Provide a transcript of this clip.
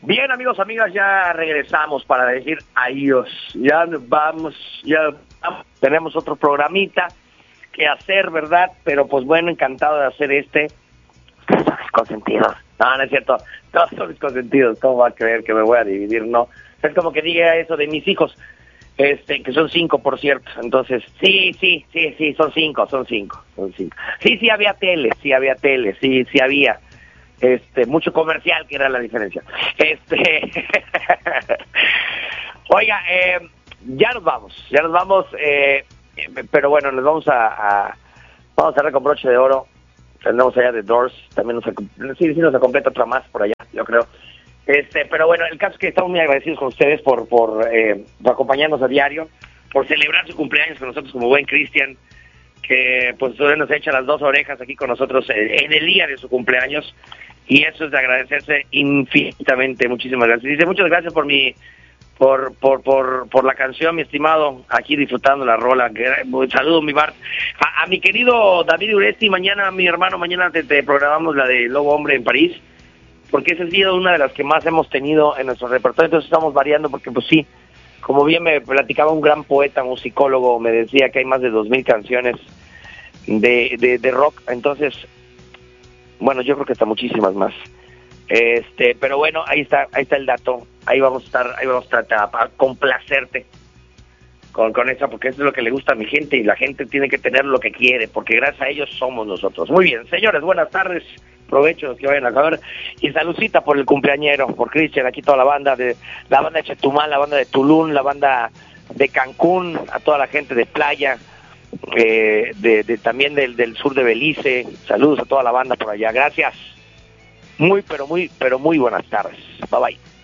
Bien, amigos, amigas, ya regresamos para decir adiós. Ya vamos, tenemos otro programita que hacer, ¿verdad? Pero pues bueno, encantado de hacer este. Todos son mis consentidos. No es cierto. Todos son mis consentidos. ¿Cómo va a creer que me voy a dividir? No. Es como que diga eso de mis hijos. Que son 5, por cierto. Entonces, sí, son 5. Sí había tele, sí había. Mucho comercial, que era la diferencia. Oiga, ya nos vamos, pero bueno, nos vamos a cerrar con broche de oro. Tenemos allá The Doors, también nos completa otra más por allá, yo creo. Pero bueno, el caso es que estamos muy agradecidos con ustedes por acompañarnos a diario, por celebrar su cumpleaños con nosotros como buen Cristian, que pues nos echa las 2 orejas aquí con nosotros en el día de su cumpleaños, y eso es de agradecerse infinitamente. Muchísimas gracias. Dice, muchas gracias por la canción, mi estimado, aquí disfrutando la rola. Saludos, mi Bart. A mi querido David Uresti, mañana te programamos la de Lobo Hombre en París, porque esa ha sido una de las que más hemos tenido en nuestro repertorio. Entonces estamos variando, porque pues sí, como bien me platicaba un gran poeta, musicólogo, me decía que hay más de 2,000 canciones de rock. Entonces, bueno, yo creo que hasta muchísimas más. Pero bueno, ahí está el dato. Ahí vamos a tratar a complacerte con eso, porque eso es lo que le gusta a mi gente, y la gente tiene que tener lo que quiere, porque gracias a ellos somos nosotros. Muy bien, señores, buenas tardes. Provecho los que vayan a comer, y saludcita por el cumpleañero, por Cristian, aquí toda la banda de Chetumal, la banda de Tulum, la banda de Cancún, a toda la gente de playa, también del sur de Belice. Saludos a toda la banda por allá. Gracias. Muy buenas tardes. Bye bye.